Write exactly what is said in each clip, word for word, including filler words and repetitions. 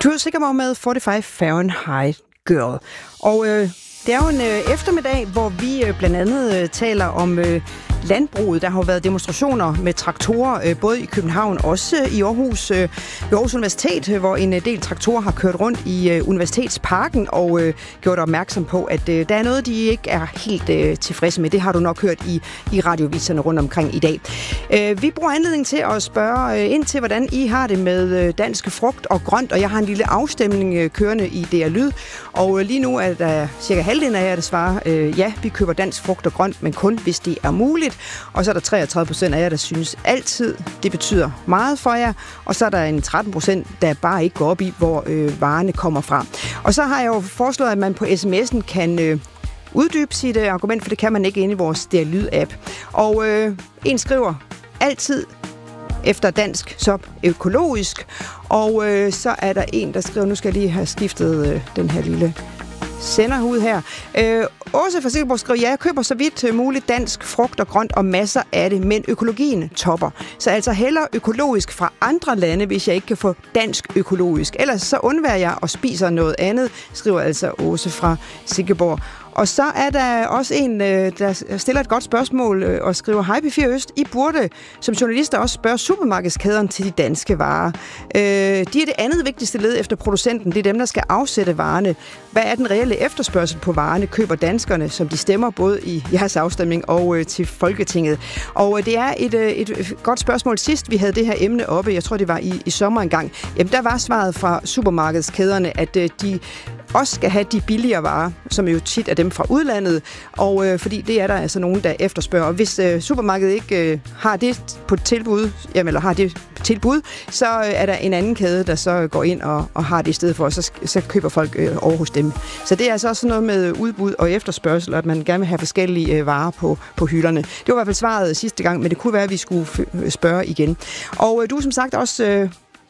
Du er sikker med fyrre Fahrenheit Girl. Og øh, det er jo en øh, eftermiddag, hvor vi øh, blandt andet øh, taler om øh, landbruget. Der har jo været demonstrationer med traktorer, øh, både i København og også øh, i Aarhus. Øh, ved Aarhus Universitet, øh, hvor en øh, del traktorer har kørt rundt i øh, Universitetsparken og øh, gjort opmærksom på, at øh, der er noget, de ikke er helt øh, tilfredse med. Det har du nok hørt i, i radioviserne rundt omkring i dag. Øh, vi bruger anledning til at spørge øh, ind til, hvordan I har det med øh, dansk frugt og grønt, og jeg har en lille afstemning øh, kørende i D R Lyd, og øh, lige nu er der cirka halvdelen af jer, der svarer, øh, ja, vi køber dansk frugt og grønt, men kun hvis det er muligt. Og så er der treogtredive procent af jer, der synes altid, det betyder meget for jer. Og så er der en tretten procent, der bare ikke går op i, hvor øh, varerne kommer fra. Og så har jeg jo foreslået, at man på sms'en kan øh, uddybe sit øh, argument, for det kan man ikke inde i vores D R Lyd-app. Og øh, en skriver altid efter dansk, så økologisk. Og øh, så er der en, der skriver, nu skal jeg lige have skiftet øh, den her lille senderhud her. Øh, Åse fra Silkeborg skriver, ja, jeg køber så vidt muligt dansk frugt og grønt og masser af det, men økologien topper. Så altså hellere økologisk fra andre lande, hvis jeg ikke kan få dansk økologisk. Ellers så undværer jeg og spiser noget andet, skriver altså Åse fra Silkeborg. Og så er der også en, der stiller et godt spørgsmål og skriver, hej P fire Øst, I burde som journalister også spørge supermarkedskæderne til de danske varer. De er det andet vigtigste led efter producenten, det er dem, der skal afsætte varerne. Hvad er den reelle efterspørgsel på varerne, køber danskerne, som de stemmer både i jeres afstemning og til Folketinget? Og det er et, et godt spørgsmål. Sidst vi havde det her emne oppe, jeg tror det var i, i sommer engang, jamen der var svaret fra supermarkedskæderne, at de også skal have de billigere varer, som jo tit er dem fra udlandet, og øh, fordi det er der altså nogen, der efterspørger. Og hvis øh, supermarkedet ikke øh, har det på tilbud, jamen, eller har det tilbud, så øh, er der en anden kæde, der så går ind og, og har det i stedet for, og så, så køber folk øh, over hos dem. Så det er altså også noget med udbud og efterspørgsel, og at man gerne vil have forskellige øh, varer på, på hylderne. Det var i hvert fald svaret sidste gang, men det kunne være, at vi skulle f- spørge igen. Og øh, du er som sagt også Øh,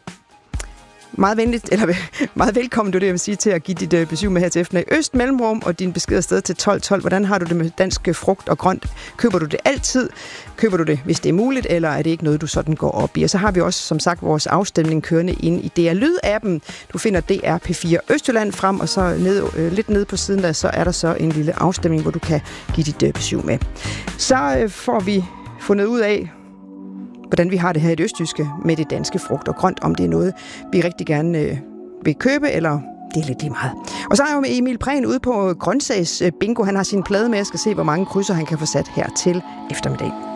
Meget venligt, eller meget velkommen, du det, jeg vil sige, til at give dit øh, besøg med her til eftermiddag. Øst Mellemrum og din besked afsted til tolv tolv. Hvordan har du det med dansk frugt og grønt? Køber du det altid? Køber du det, hvis det er muligt, eller er det ikke noget, du sådan går op i? Og så har vi også, som sagt, vores afstemning kørende inde i D R Lyd-appen. Du finder D R P fire Østjylland frem, og så ned, øh, lidt nede på siden der, så er der så en lille afstemning, hvor du kan give dit øh, besøg med. Så øh, får vi fundet ud af, hvordan vi har det her i det østjyske med det danske frugt og grønt, om det er noget, vi rigtig gerne øh, vil købe, eller det er lidt lige meget. Og så er jeg jo med Emil Prehn ude på grøntsags bingo. Han har sin plade med, jeg skal se, hvor mange krydser han kan få sat her til eftermiddag.